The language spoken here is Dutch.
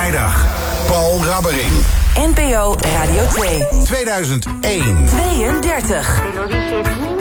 vrijdag. Paul Rabbering. NPO Radio 2. 2001. 32.